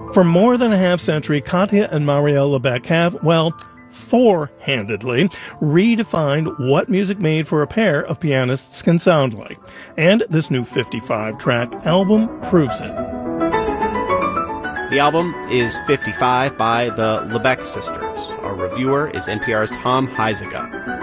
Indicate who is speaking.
Speaker 1: For more than a half-century, Katya and Marielle Lebec have, well, four-handedly redefined what music made for a pair of pianists can sound like. And this new 55-track album proves it.
Speaker 2: The album is 55 by the Lebec sisters. Our reviewer is NPR's Tom Huizenga.